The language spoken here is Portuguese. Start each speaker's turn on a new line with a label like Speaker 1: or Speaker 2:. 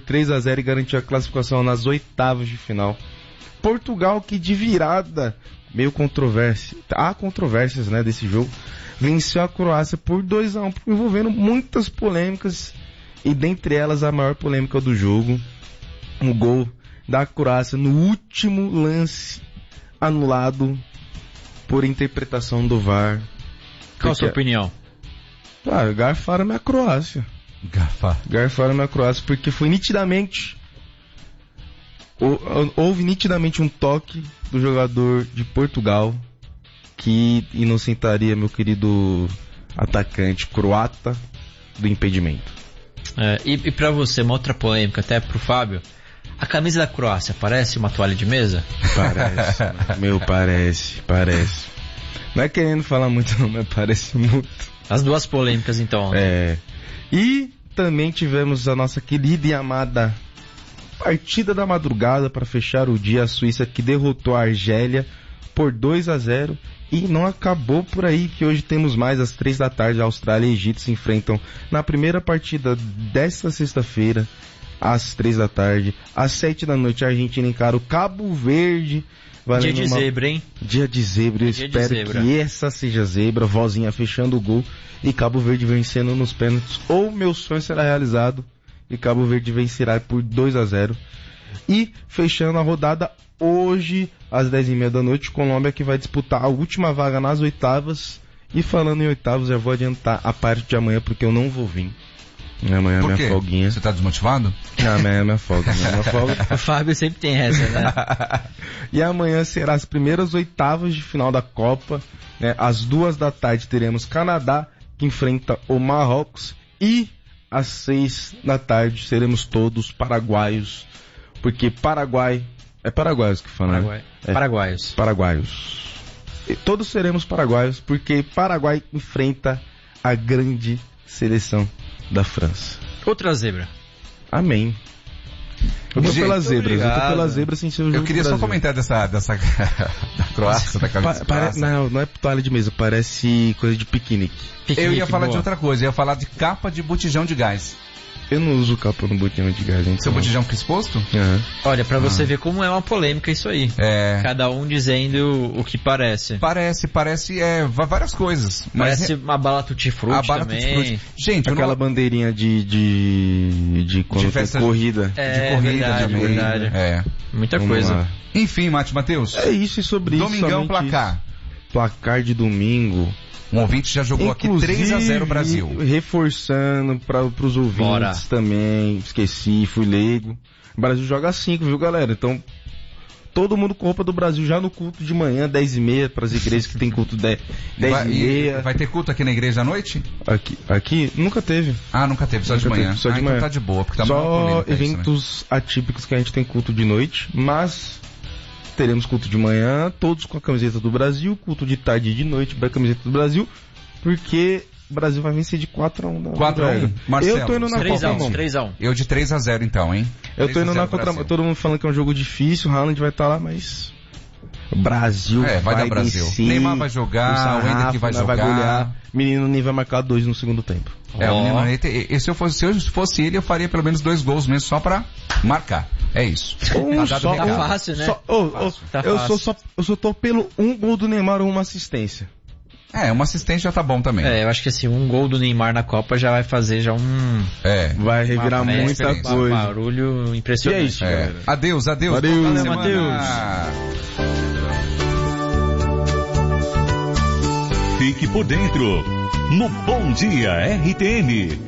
Speaker 1: 3-0 e garantiu a classificação nas oitavas de final. Portugal, que de virada, meio controvérsia, há controvérsias, né, desse jogo, venceu a Croácia por 2-1, envolvendo muitas polêmicas, e dentre elas a maior polêmica do jogo, o gol da Croácia no último lance anulado por interpretação do VAR.
Speaker 2: Qual a sua opinião?
Speaker 1: Garfaram minha Croácia. Garfaram minha Croácia, porque foi nitidamente... Houve nitidamente um toque do jogador de Portugal que inocentaria meu querido atacante croata do impedimento.
Speaker 2: E pra você, uma outra polêmica, até pro Fábio, a camisa da Croácia parece uma toalha de mesa?
Speaker 1: Parece. Não é querendo falar muito não, mas parece muito.
Speaker 2: As duas polêmicas então.
Speaker 1: E também tivemos a nossa querida e amada partida da madrugada para fechar o dia, a Suíça que derrotou a Argélia por 2-0. E não acabou por aí, que hoje temos mais às 3 da tarde. A Austrália e Egito se enfrentam na primeira partida desta sexta-feira, às 3 da tarde. Às 7 da noite a Argentina encara o Cabo Verde.
Speaker 2: Dia de zebra, hein?
Speaker 1: Dia de zebra, eu espero que essa seja zebra. Vozinha fechando o gol e Cabo Verde vencendo nos pênaltis. Ou meu sonho será realizado e Cabo Verde vencerá por 2-0. E fechando a rodada hoje, às 10h30 da noite, Colômbia que vai disputar a última vaga nas oitavas. E falando em oitavas, eu vou adiantar a parte de amanhã, porque eu não vou vir. Amanhã é minha folguinha.
Speaker 3: Você tá desmotivado?
Speaker 1: Não, amanhã é minha folga.
Speaker 2: O Fábio sempre tem essa, né?
Speaker 1: E amanhã será as primeiras oitavas de final da Copa, né? Às 2 da tarde teremos Canadá, que enfrenta o Marrocos. E às 6 da tarde seremos todos paraguaios. Porque Paraguai... É paraguaios que falam,
Speaker 2: Paraguai.
Speaker 1: né? Paraguaios. E todos seremos paraguaios, porque Paraguai enfrenta a grande seleção da França.
Speaker 2: Outra zebra.
Speaker 1: Amém. Eu tô pelas zebras, eu tô pelas zebras sem ser o jogo.
Speaker 3: Eu queria só comentar dessa da Croácia, da camisa Croácia.
Speaker 1: Não é toalha de mesa, parece coisa de piquenique.
Speaker 3: Eu ia falar de outra coisa, eu ia falar de capa de botijão de gás.
Speaker 1: Eu não uso capa no botijão de gás. Então.
Speaker 3: Seu botijão fica exposto?
Speaker 1: Uhum.
Speaker 2: Olha, pra você ver como é uma polêmica isso aí. Cada um dizendo o que parece.
Speaker 3: Parece várias coisas.
Speaker 2: Parece uma bala tutti-frutti também.
Speaker 1: Gente, aquela bandeirinha de quando tem corrida.
Speaker 2: De corrida também. Verdade. Muita coisa.
Speaker 3: Enfim, Matheus.
Speaker 1: É isso e sobre
Speaker 3: Domingão,
Speaker 1: isso.
Speaker 3: placar.
Speaker 1: Placar de domingo.
Speaker 3: Um ouvinte já jogou inclusive, aqui 3-0 Brasil.
Speaker 1: Reforçando para os ouvintes também. Esqueci, fui leigo. O Brasil joga 5, viu, galera? Então, todo mundo com roupa do Brasil já no culto de manhã, 10h30, para as igrejas que tem culto 10h30.
Speaker 3: Vai ter culto aqui na igreja à noite?
Speaker 1: Aqui nunca teve.
Speaker 3: Nunca teve, só de manhã.
Speaker 1: Só de manhã.
Speaker 3: Então tá de boa, porque tá
Speaker 1: só eventos atípicos que a gente tem culto de noite, mas teremos culto de manhã, todos com a camiseta do Brasil, culto de tarde e de noite para a camiseta do Brasil, porque o Brasil vai vencer de 4-1.
Speaker 3: 4-1, Marcelo.
Speaker 1: Eu tô indo na
Speaker 2: 3-1.
Speaker 3: Eu de 3-0 então, hein?
Speaker 1: Eu tô indo na contra... Todo mundo falando que é um jogo difícil, o Haaland vai estar lá, mas... O Brasil vai dar Brasil.
Speaker 3: Vencer. Neymar vai jogar, o Hendrick vai jogar. Vai golear.
Speaker 1: Menino Ney vai marcar 2 no segundo tempo.
Speaker 3: O menino, se eu fosse ele, eu faria pelo menos 2 gols mesmo só pra marcar. É isso.
Speaker 2: Tá fácil, né?
Speaker 1: Eu só tô pelo 1 gol do Neymar ou uma assistência.
Speaker 3: Uma assistência já tá bom também.
Speaker 2: Eu acho que assim, 1 gol do Neymar na Copa já vai fazer já
Speaker 1: vai revirar muita coisa.
Speaker 2: Um barulho impressionante.
Speaker 1: E é isso, galera.
Speaker 3: Adeus.
Speaker 1: Valeu,
Speaker 2: Matheus.
Speaker 4: Fique por dentro no Bom Dia RTM.